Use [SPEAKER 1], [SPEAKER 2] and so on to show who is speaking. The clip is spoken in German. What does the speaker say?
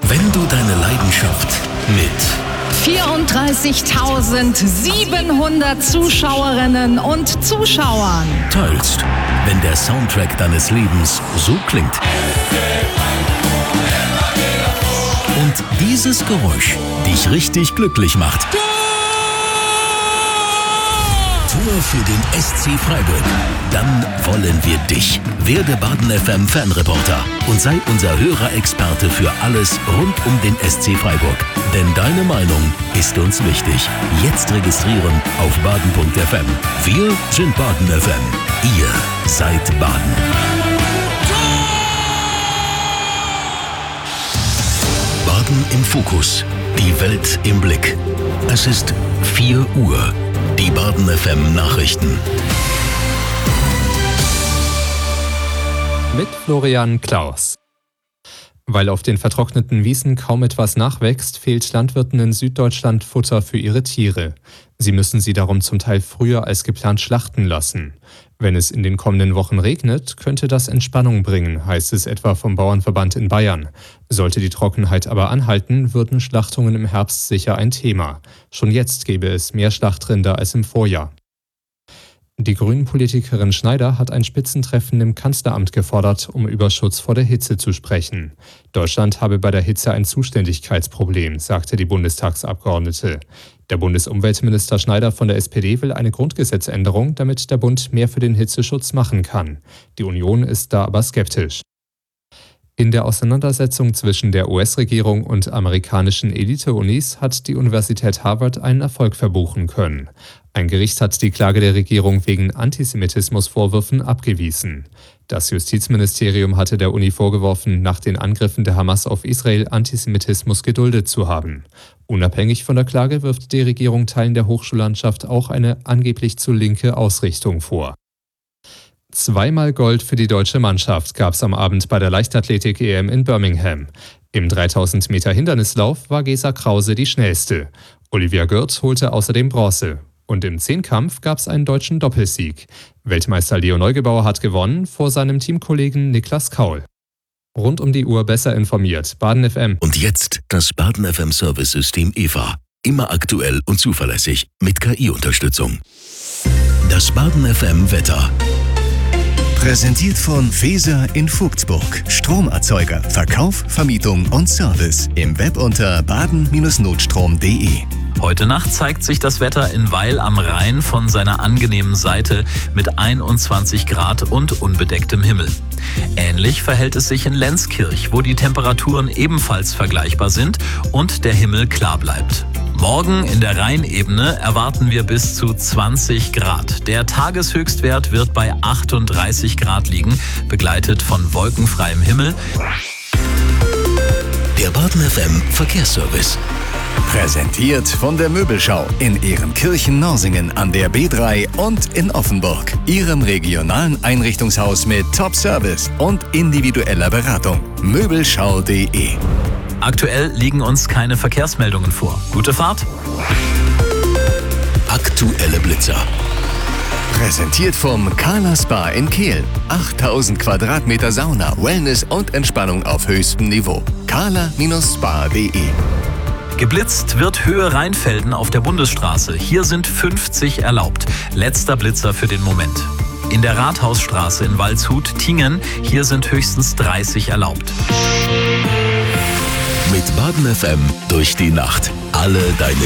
[SPEAKER 1] Wenn du deine Leidenschaft mit
[SPEAKER 2] 34.700 Zuschauerinnen und Zuschauern
[SPEAKER 1] teilst, wenn der Soundtrack deines Lebens so klingt und dieses Geräusch dich richtig glücklich macht. Tor für den SC Freiburg. Dann wollen wir dich. Werde Baden FM Fanreporter und sei unser Hörerexperte für alles rund um den SC Freiburg. Denn deine Meinung ist uns wichtig. Jetzt registrieren auf baden.fm. Wir sind Baden FM. Ihr seid Baden. Baden im Fokus. Die Welt im Blick. Es ist 4 Uhr. Die Baden FM Nachrichten.
[SPEAKER 3] Mit Florian Klaus. Weil auf den vertrockneten Wiesen kaum etwas nachwächst, fehlt Landwirten in Süddeutschland Futter für ihre Tiere. Sie müssen sie darum zum Teil früher als geplant schlachten lassen. Wenn es in den kommenden Wochen regnet, könnte das Entspannung bringen, heißt es etwa vom Bauernverband in Bayern. Sollte die Trockenheit aber anhalten, würden Schlachtungen im Herbst sicher ein Thema. Schon jetzt gäbe es mehr Schlachtrinder als im Vorjahr. Die Grünen-Politikerin Schneider hat ein Spitzentreffen im Kanzleramt gefordert, um über Schutz vor der Hitze zu sprechen. Deutschland habe bei der Hitze ein Zuständigkeitsproblem, sagte die Bundestagsabgeordnete. Der Bundesumweltminister Schneider von der SPD will eine Grundgesetzänderung, damit der Bund mehr für den Hitzeschutz machen kann. Die Union ist da aber skeptisch. In der Auseinandersetzung zwischen der US-Regierung und amerikanischen Elite-Unis hat die Universität Harvard einen Erfolg verbuchen können. Ein Gericht hat die Klage der Regierung wegen Antisemitismusvorwürfen abgewiesen. Das Justizministerium hatte der Uni vorgeworfen, nach den Angriffen der Hamas auf Israel Antisemitismus geduldet zu haben. Unabhängig von der Klage wirft die Regierung Teilen der Hochschullandschaft auch eine angeblich zu linke Ausrichtung vor. 2-mal Gold für die deutsche Mannschaft gab es am Abend bei der Leichtathletik-EM in Birmingham. Im 3000 Meter Hindernislauf war Gesa Krause die schnellste. Olivia Gürt holte außerdem Bronze. Und im Zehnkampf gab es einen deutschen Doppelsieg. Weltmeister Leo Neugebauer hat gewonnen vor seinem Teamkollegen Niklas Kaul. Rund um die Uhr besser informiert. Baden FM.
[SPEAKER 1] Und jetzt das Baden FM Service-System EVA. Immer aktuell und zuverlässig mit KI-Unterstützung. Das Baden FM Wetter.
[SPEAKER 4] Präsentiert von Feser in Vogtsburg. Stromerzeuger, Verkauf, Vermietung und Service. Im Web unter baden-notstrom.de.
[SPEAKER 5] Heute Nacht zeigt sich das Wetter in Weil am Rhein von seiner angenehmen Seite mit 21 Grad und unbedecktem Himmel. Ähnlich verhält es sich in Lenzkirch, wo die Temperaturen ebenfalls vergleichbar sind und der Himmel klar bleibt. Morgen in der Rheinebene erwarten wir bis zu 20 Grad. Der Tageshöchstwert wird bei 38 Grad liegen, begleitet von wolkenfreiem Himmel.
[SPEAKER 1] Der Baden FM Verkehrsservice.
[SPEAKER 4] Präsentiert von der Möbelschau in Ehrenkirchen-Norsingen an der B3 und in Offenburg. Ihrem regionalen Einrichtungshaus mit Top-Service und individueller Beratung. Möbelschau.de.
[SPEAKER 5] Aktuell liegen uns keine Verkehrsmeldungen vor. Gute Fahrt!
[SPEAKER 1] Aktuelle Blitzer.
[SPEAKER 4] Präsentiert vom Kala Spa in Kehl. 8000 Quadratmeter Sauna, Wellness und Entspannung auf höchstem Niveau. kala-spa.de.
[SPEAKER 5] Geblitzt wird Höhe Rheinfelden auf der Bundesstraße. Hier sind 50 erlaubt. Letzter Blitzer für den Moment. In der Rathausstraße in Waldshut-Tingen, hier sind höchstens 30 erlaubt.
[SPEAKER 1] Mit Baden FM durch die Nacht. Alle deine